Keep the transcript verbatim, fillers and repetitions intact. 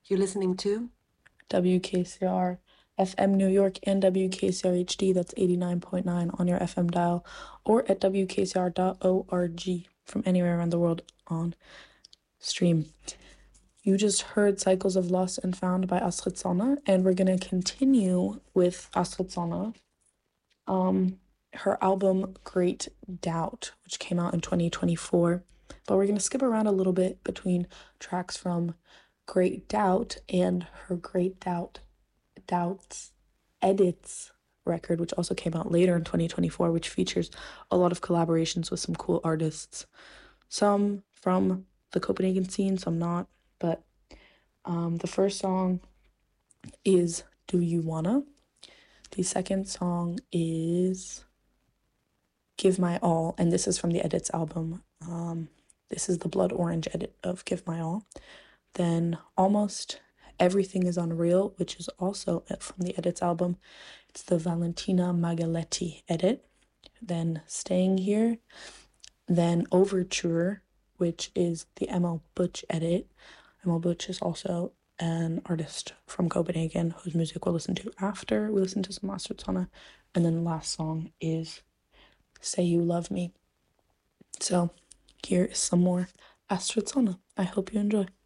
You're listening to W K C R F M New York and W K C R H D, that's eighty-nine point nine on your F M dial, or at W K C R dot org from anywhere around the world on stream. You just heard Cycles of Lost and Found by Astrid Sonne, and we're going to continue with Astrid Sonne. Um, her album Great Doubt, which came out in twenty twenty-four. But we're going to skip around a little bit between tracks from Great Doubt and her Great Doubt Doubts Edits record, which also came out later in twenty twenty-four, which features a lot of collaborations with some cool artists. Some from the Copenhagen scene, some not. But um, the first song is Do You Wanna? The second song is Give My All, and this is from the Edits album. Um, this is the Blood Orange edit of Give My All. Then Almost Everything Is Unreal, which is also from the Edits album. It's the Valentina Magaletti edit. Then Staying Here. Then Overture, which is the M L Butch edit. M L Butch is also an artist from Copenhagen whose music we'll listen to after we listen to some Astrid Sonne. And then the last song is Say You Love Me. So here is some more Astrid Sonne. I hope you enjoy.